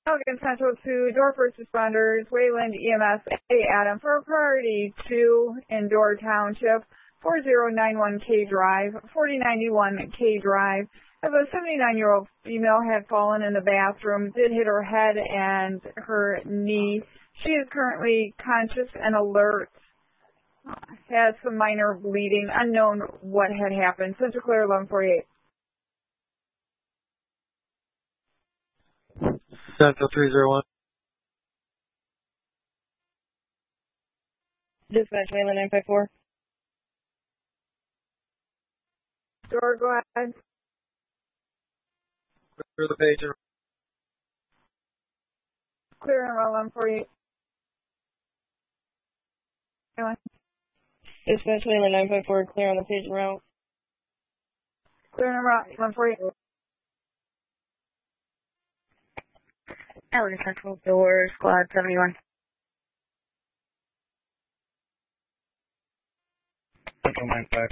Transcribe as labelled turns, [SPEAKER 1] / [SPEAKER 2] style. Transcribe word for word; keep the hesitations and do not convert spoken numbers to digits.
[SPEAKER 1] Elgin Central to door first responders, Wayland E M S, A Adam for priority two in Door Township, four zero nine one K Drive, forty ninety-one K Drive. As a seventy-nine-year-old female had fallen in the bathroom, did hit her head and her knee. She is currently conscious and alert. Has some minor bleeding. Unknown what had happened. Central Clear eleven forty-eight.
[SPEAKER 2] Central three zero one.
[SPEAKER 3] Dispatch Wayland nine five four.
[SPEAKER 1] Door, go ahead.
[SPEAKER 2] Clear the page. And...
[SPEAKER 1] Clear in eleven forty-eight.
[SPEAKER 3] Dispatch Wayland nine five four, clear on the page and route.
[SPEAKER 1] Clear in eleven forty-eight.
[SPEAKER 3] Elgin Central Door, Squad seventy-one.
[SPEAKER 4] Central nine five.